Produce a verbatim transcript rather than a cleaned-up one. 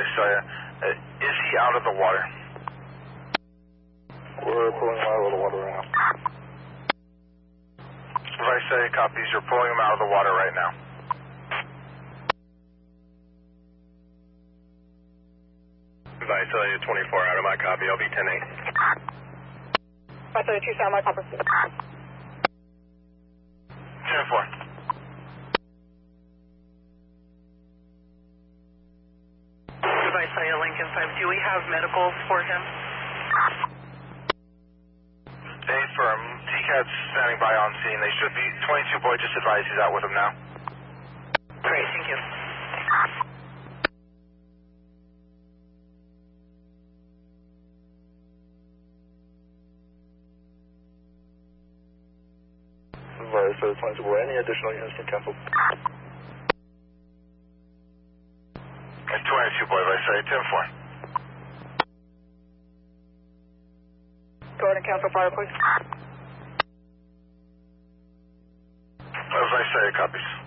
Visalia. Uh, is he out of the water? We're pulling him out of the water right now. Visalia copies. You're pulling him out of the water right now. Visalia twenty-four out of my copy. I'll be ten eight. Visalia two, sound my copy. ten four. Visalia Lincoln five, do we have medical for him? A firm. T CAT's standing by on scene. They should be. twenty-two boy just advised he's out with him now. Great, thank you. Visalia twenty-two boy, any additional units been canceled? And twenty-two boy, Visalia ten four. Go ahead and cancel fire, please. Uh, Visalia copies.